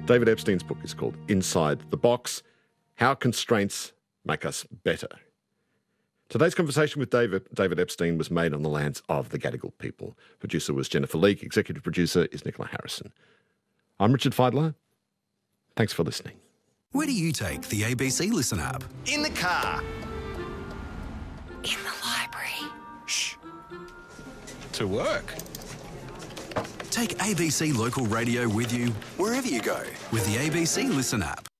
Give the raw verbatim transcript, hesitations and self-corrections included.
David Epstein's book is called Inside the Box: How Constraints Make Us Better. Today's conversation with David, David Epstein was made on the lands of the Gadigal people. Producer was Jennifer Leake. Executive producer is Nicola Harrison. I'm Richard Feidler. Thanks for listening. Where do you take the A B C Listen app? In the car. In the library. Shh. To work. Take A B C Local Radio with you wherever you go with the A B C Listen app.